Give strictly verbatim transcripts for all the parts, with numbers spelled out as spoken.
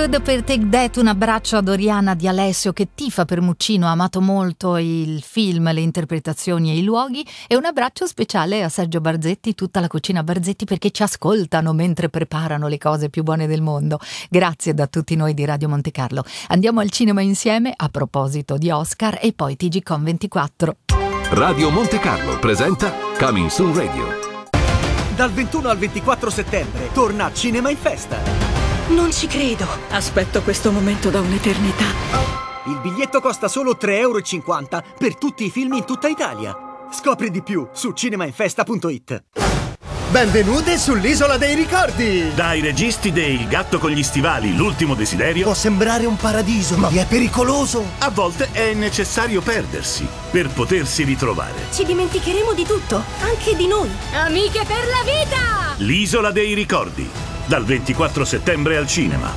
Good per Take That, un abbraccio ad Oriana di Alessio che tifa per Muccino, ha amato molto il film, le interpretazioni e i luoghi, e un abbraccio speciale a Sergio Barzetti, tutta la cucina Barzetti, perché ci ascoltano mentre preparano le cose più buone del mondo. Grazie da tutti noi di Radio Monte Carlo. Andiamo al cinema insieme a proposito di Oscar e poi T G Com ventiquattro. Radio Monte Carlo presenta Coming Soon Radio. Dal ventuno al ventiquattro settembre torna Cinema in Festa. Non ci credo. Aspetto questo momento da un'eternità. Il biglietto costa solo tre e cinquanta euro per tutti i film in tutta Italia. Scopri di più su cinemainfesta punto it. Benvenute sull'Isola dei Ricordi! Dai registi dei Il gatto con gli stivali, l'ultimo desiderio. Può sembrare un paradiso, ma vi è pericoloso. A volte è necessario perdersi per potersi ritrovare. Ci dimenticheremo di tutto, anche di noi. Amiche per la vita! L'Isola dei Ricordi, dal ventiquattro settembre al cinema.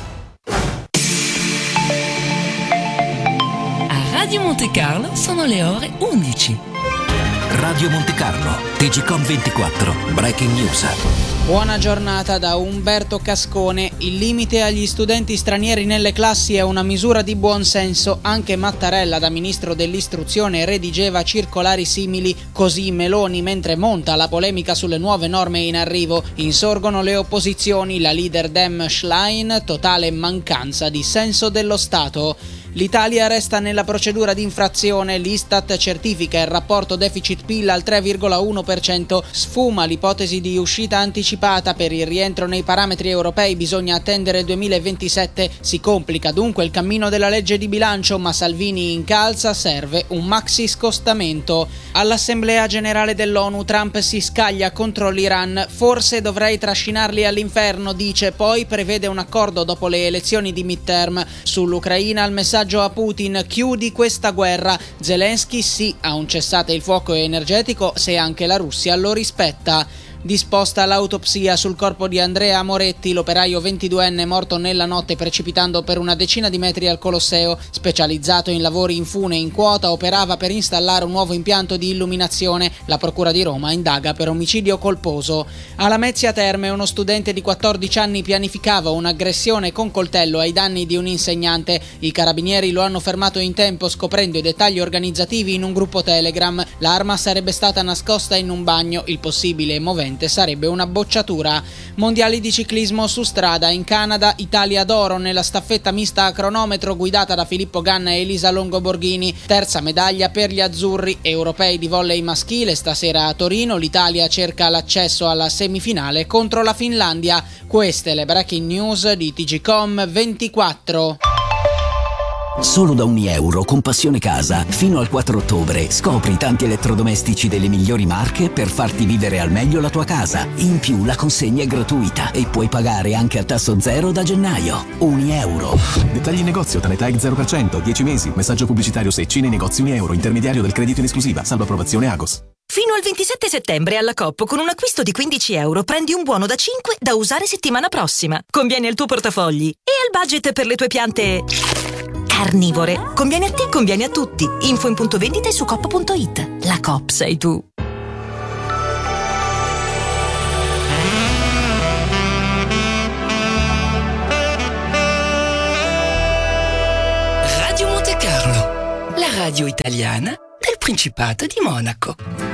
A Radio Monte Carlo sono le ore undici. Radio Monte Carlo, T G Com ventiquattro, Breaking News. Buona giornata da Umberto Cascone. Il limite agli studenti stranieri nelle classi è una misura di buon senso. Anche Mattarella, da ministro dell'istruzione, redigeva circolari simili. Così Meloni, mentre monta la polemica sulle nuove norme in arrivo. Insorgono le opposizioni, la leader Dem Schlein, totale mancanza di senso dello Stato. L'Italia resta nella procedura di infrazione, l'Istat certifica il rapporto deficit-P I L al tre virgola uno per cento, sfuma l'ipotesi di uscita anticipata, per il rientro nei parametri europei bisogna attendere il duemilaventisette, si complica dunque il cammino della legge di bilancio, ma Salvini incalza, serve un maxi scostamento. All'Assemblea Generale dell'ONU Trump si scaglia contro l'Iran, forse dovrei trascinarli all'inferno, dice, poi prevede un accordo dopo le elezioni di midterm. Sull'Ucraina il messaggio a Putin: chiudi questa guerra. Zelensky sì a un cessate il fuoco energetico se anche la Russia lo rispetta. Disposta l'autopsia sul corpo di Andrea Moretti, l'operaio ventiduenne morto nella notte precipitando per una decina di metri al Colosseo. Specializzato in lavori in fune in quota, operava per installare un nuovo impianto di illuminazione. La Procura di Roma indaga per omicidio colposo. A Lamezia Terme uno studente di quattordici anni pianificava un'aggressione con coltello ai danni di un insegnante. I carabinieri lo hanno fermato in tempo, scoprendo i dettagli organizzativi in un gruppo Telegram. L'arma sarebbe stata nascosta in un bagno. Il possibile movente sarebbe una bocciatura. Mondiali di ciclismo su strada. In Canada, Italia d'oro nella staffetta mista a cronometro guidata da Filippo Ganna e Elisa Longo Borghini. Terza medaglia per gli azzurri. Europei di volley maschile stasera a Torino. L'Italia cerca l'accesso alla semifinale contro la Finlandia. Queste le breaking news di T G Com ventiquattro. Solo da ogni euro con Passione Casa, fino al quattro ottobre, scopri tanti elettrodomestici delle migliori marche per farti vivere al meglio la tua casa. In più la consegna è gratuita e puoi pagare anche a tasso zero da gennaio. Ogni euro. Dettagli in negozio, Tanetag zero per cento, dieci mesi, messaggio pubblicitario Secci nei negozi Uni Euro, intermediario del credito in esclusiva, salvo approvazione Agos. Fino al ventisette settembre alla Coop, con un acquisto di quindici euro, prendi un buono da cinque da usare settimana prossima. Conviene al tuo portafogli e al budget per le tue piante carnivore. Conviene a te, conviene a tutti. Info in punto vendita e su coop punto it. La Coop sei tu. Radio Monte Carlo, la radio italiana del Principato di Monaco.